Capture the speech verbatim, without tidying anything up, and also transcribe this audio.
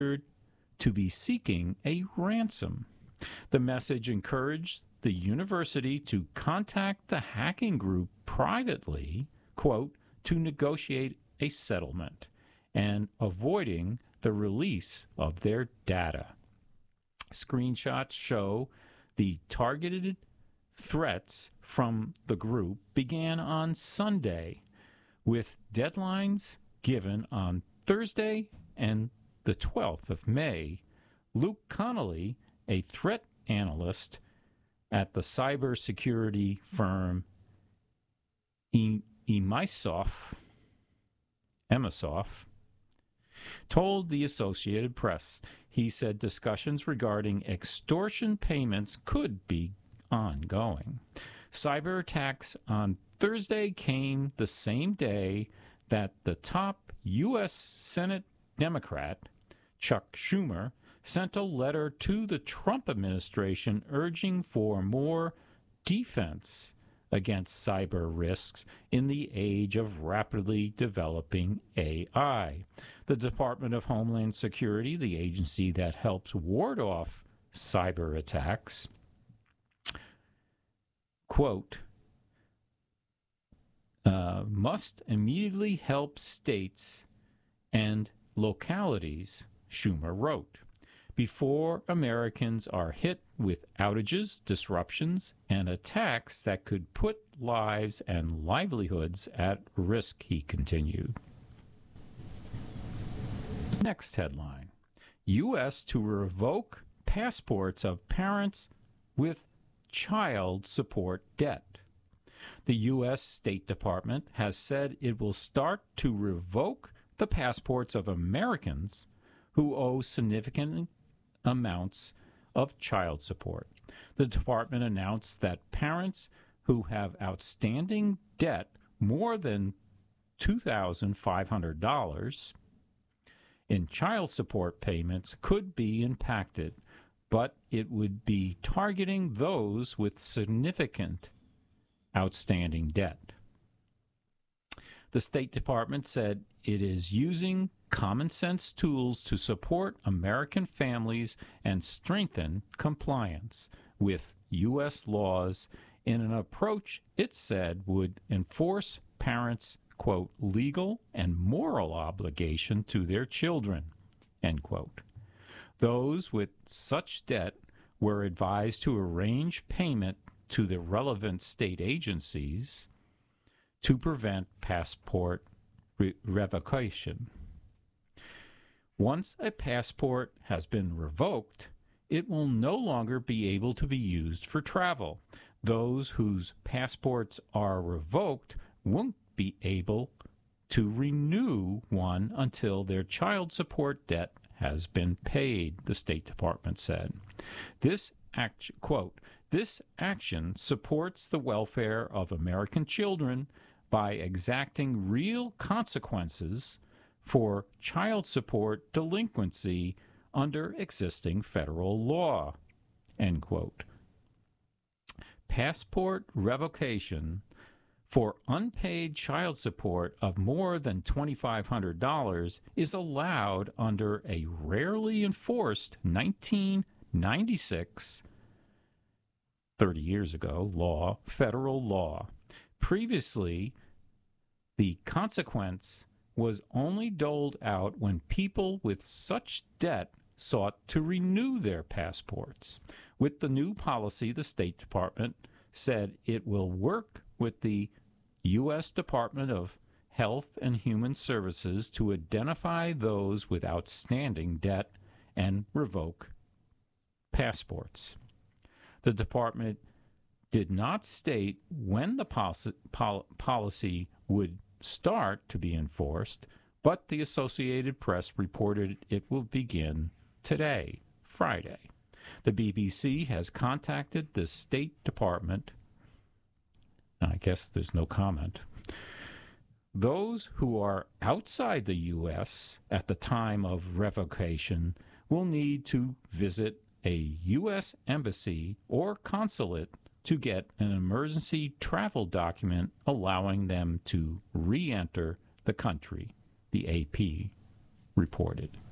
to be seeking a ransom. The message encouraged the university to contact the hacking group privately, quote, to negotiate a settlement and avoiding the release of their data. Screenshots show the targeted threats from the group began on Sunday, with deadlines given on Thursday and the twelfth of May. Luke Connolly, a threat analyst at the cybersecurity firm e- Emisoft, Emisoft, told the Associated Press. He said discussions regarding extortion payments could be ongoing. Cyber attacks on Thursday came the same day that the top U S Senate Democrat, Chuck Schumer, sent a letter to the Trump administration urging for more defense against cyber risks in the age of rapidly developing A I. The Department of Homeland Security, the agency that helps ward off cyber attacks, quote, uh, must immediately help states and localities, Schumer wrote, before Americans are hit with outages, disruptions, and attacks that could put lives and livelihoods at risk, he continued. Next headline, U S to revoke passports of parents with child support debt. The U S State Department has said it will start to revoke the passports of Americans who owe significant amounts of child support. The department announced that parents who have outstanding debt more than two thousand five hundred dollars in child support payments could be impacted, but it would be targeting those with significant outstanding debt. The State Department said it is using common sense tools to support American families and strengthen compliance with U S laws in an approach it said would enforce parents' quote, legal and moral obligation to their children, end quote. Those with such debt were advised to arrange payment to the relevant state agencies to prevent passport re- revocation. Once a passport has been revoked, it will no longer be able to be used for travel. Those whose passports are revoked won't be able to renew one until their child support debt has been paid, the State Department said. This act, quote, this action supports the welfare of American children by exacting real consequences for child support delinquency under existing federal law, end quote. Passport revocation for unpaid child support of more than two thousand five hundred dollars is allowed under a rarely enforced nineteen ninety-six, thirty years ago, law, federal law. Previously, the consequence was only doled out when people with such debt sought to renew their passports. With the new policy, the State Department said it will work with the U S Department of Health and Human Services to identify those with outstanding debt and revoke passports. The department did not state when the pol- pol- policy would start to be enforced, but the Associated Press reported it will begin today, Friday. The B B C has contacted the State Department. I guess there's no comment. Those who are outside the U S at the time of revocation will need to visit a U S embassy or consulate to get an emergency travel document allowing them to re-enter the country, the A P reported.